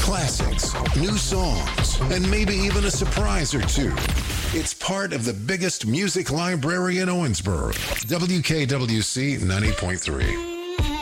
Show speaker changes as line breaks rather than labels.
classics, new songs, and maybe even a surprise or two. It's part of the biggest music library in Owensboro. WKWC 90.3.